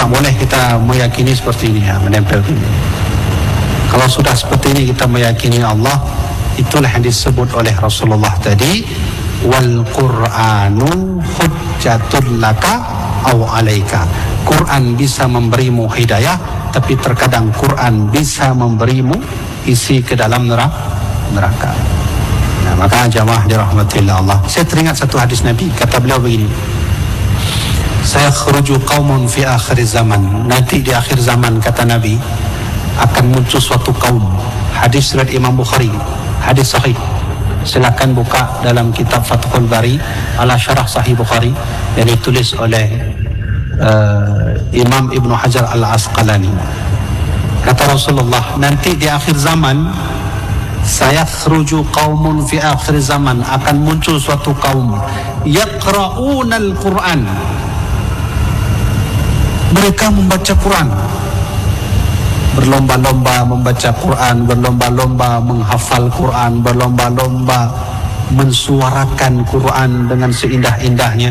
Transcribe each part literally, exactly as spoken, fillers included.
tak boleh kita meyakini seperti ini ya, menempel ini. Kalau sudah seperti ini kita meyakini Allah, itulah yang disebut oleh Rasulullah tadi, wal Qur'anu hujjatul laka aw alaika. Quran bisa memberimu hidayah, tapi terkadang Quran bisa memberimu isi ke dalam neraka. Nah, maka jamaah dirahmatillah Allah, saya teringat satu hadis Nabi, kata beliau begini, saya khuruju qaumun fi akhir zaman, nanti di akhir zaman kata Nabi akan muncul suatu kaum. Hadis riwayat Imam Bukhari, hadis sahih. Silakan buka dalam kitab Fathul Bari ala syarah Sahih Bukhari yang ditulis oleh uh, Imam Ibnu Hajar Al-Asqalani. Kata Rasulullah, nanti di akhir zaman saya khruju qaumun fi akhir zaman, akan muncul suatu kaum yaqra'una al-Quran, mereka membaca Quran, berlomba-lomba membaca Quran, berlomba-lomba menghafal Quran, berlomba-lomba mensuarakan Quran dengan seindah-indahnya.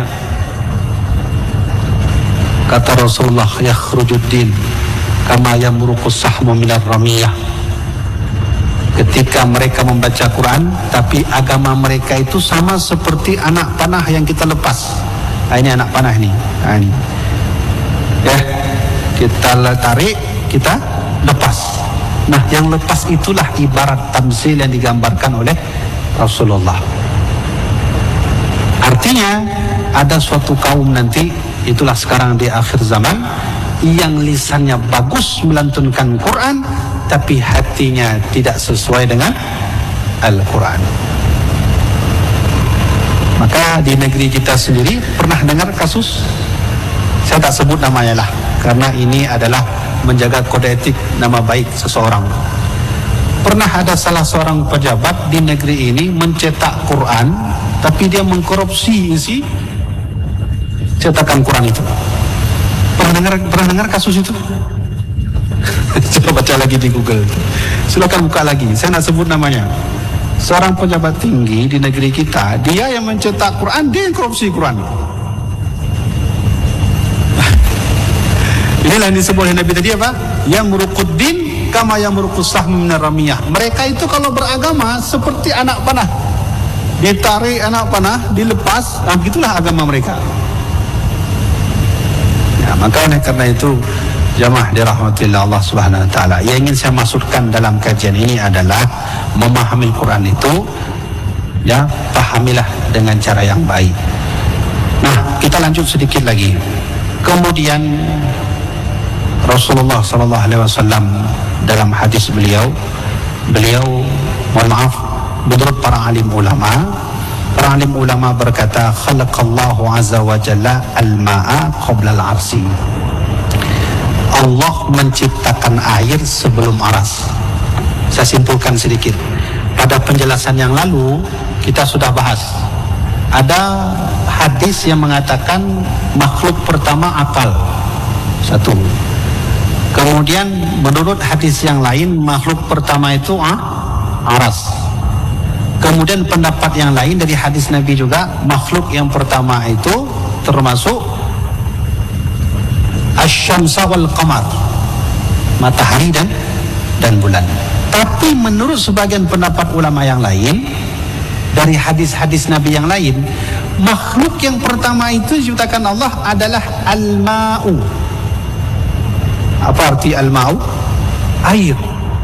Kata Rasulullah, yakhrujuddin kama yamruqus sahmu minar ramiyah. Ketika mereka membaca Quran, tapi agama mereka itu sama seperti anak panah yang kita lepas. Nah, ini anak panah nih. Nah, ini. Ya, kita tarik, kita lepas. Nah, yang lepas itulah ibarat tamsil yang digambarkan oleh Rasulullah. Artinya ada suatu kaum nanti, itulah sekarang di akhir zaman, yang lisannya bagus melantunkan Quran, tapi hatinya tidak sesuai dengan Al-Quran. Maka di negeri kita sendiri pernah dengar kasus, saya tak sebut namanya lah, karena ini adalah menjaga kode etik nama baik seseorang. Pernah ada salah seorang pejabat di negeri ini mencetak Quran, tapi dia mengkorupsi isi cetakan Quran itu. Pernah dengar, pernah dengar kasus itu? Coba baca lagi di Google, silakan buka lagi, saya nak sebut namanya. Seorang pejabat tinggi di negeri kita, dia yang mencetak Quran, dia yang korupsi Quran. Inilah yang disebut oleh Nabi tadi apa? Yang muruquddin kama yang muruqus sahmu minar ramiyah. Mereka itu kalau beragama seperti anak panah, ditarik anak panah, dilepas. Nah, begitulah agama mereka. Ya, maka oleh karena itu jamaah dirahmatillah Allah Subhanahu wa taala, yang ingin saya maksudkan dalam kajian ini adalah memahami Quran itu, ya, pahamilah dengan cara yang baik. Nah, kita lanjut sedikit lagi. Kemudian Rasulullah sallallahu alaihi wasallam dalam hadis beliau, beliau mohon maaf, menurut para alim ulama, para alim ulama berkata, khalaqallahu azza wa jalla al-ma'a qabla al-arsi. Allah menciptakan air sebelum aras. Saya simpulkan sedikit. Pada penjelasan yang lalu kita sudah bahas, ada hadis yang mengatakan makhluk pertama akal, satu. Kemudian menurut hadis yang lain makhluk pertama itu ah, aras. Kemudian pendapat yang lain dari hadis Nabi juga, makhluk yang pertama itu termasuk asy-syamsa wal qamar, matahari dan dan bulan. Tapi menurut sebagian pendapat ulama yang lain dari hadis-hadis Nabi yang lain, makhluk yang pertama itu diciptakan Allah adalah al-ma'u. Apa arti al-ma'u? Air.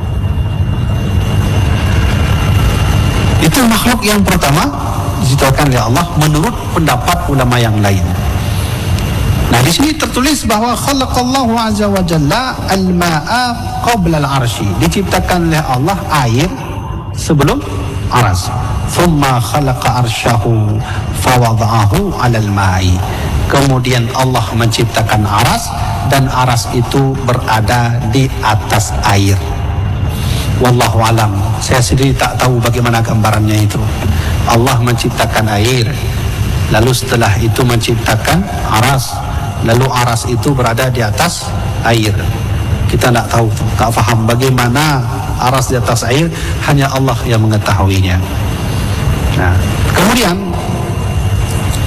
Itu makhluk yang pertama diciptakan oleh Allah menurut pendapat ulama yang lain. Nah, di sini tertulis bahwa khalaqallahu azza wa jalla al-ma'a qabla al-arsy. Diciptakan oleh Allah air sebelum aras. Thumma khalaqa arsyahu fawada'ahu 'alal ma'i. Kemudian Allah menciptakan aras, dan aras itu berada di atas air. Wallahu alam. Saya sendiri tak tahu bagaimana gambarannya itu. Allah menciptakan air, lalu setelah itu menciptakan aras, lalu aras itu berada di atas air. Kita tak tahu, tak faham bagaimana aras di atas air, hanya Allah yang mengetahuinya. Nah, kemudian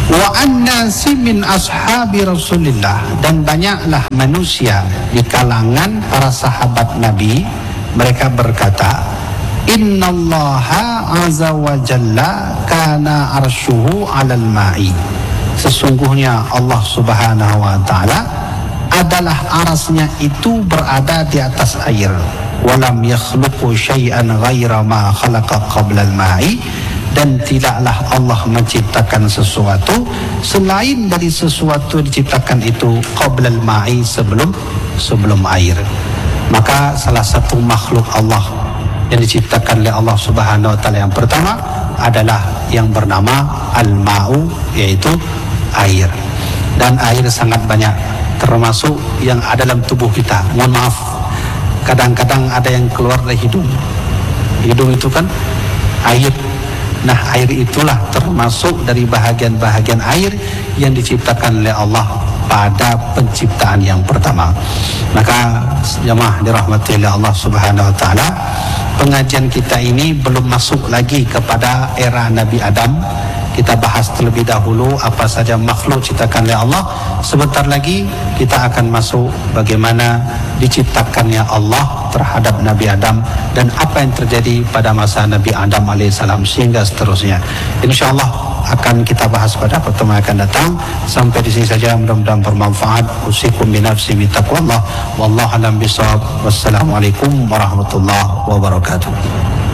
wa annasi min ashabi Rasulillah, dan banyaklah manusia di kalangan para sahabat Nabi, mereka berkata, innallaha azza wa jalla kana arshuhu 'alal ma'i, sesungguhnya Allah Subhanahu wa taala adalah arasnya itu berada di atas air, walam yakhluqu syai'an ghaira ma khalaqa qabla al-ma'i, dan tidaklah Allah menciptakan sesuatu selain dari sesuatu diciptakan itu qabla al-ma'i, sebelum sebelum air. Maka salah satu makhluk Allah yang diciptakan oleh Allah Subhanahu wa taala yang pertama adalah yang bernama al-ma'u, yaitu air. Dan air sangat banyak, termasuk yang ada dalam tubuh kita. Mohon maaf, kadang-kadang ada yang keluar dari hidung. Hidung itu kan air. Nah, air itulah termasuk dari bahagian-bahagian air yang diciptakan oleh Allah pada penciptaan yang pertama. Maka jemaah dirahmati oleh Allah Subhanahu wa taala, pengajian kita ini belum masuk lagi kepada era Nabi Adam. Kita bahas terlebih dahulu apa saja makhluk ciptakan oleh Allah. Sebentar lagi kita akan masuk bagaimana diciptakannya Allah terhadap Nabi Adam dan apa yang terjadi pada masa Nabi Adam alaihissalam sehingga seterusnya. InsyaAllah akan kita bahas pada pertemuan akan datang. Sampai di sini saja, mudah-mudahan bermanfaat. Usikum binafsi bitaqwallah wallahu alam bisawab. Wassalamualaikum warahmatullahi wabarakatuh.